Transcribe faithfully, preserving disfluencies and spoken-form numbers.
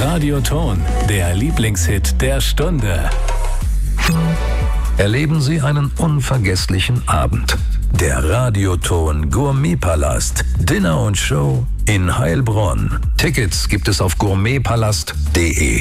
Radioton, der Lieblingshit der Stunde. Erleben Sie einen unvergesslichen Abend. Der Radioton Gourmetpalast, Dinner und Show in Heilbronn. Tickets gibt es auf gourmetpalast punkt de.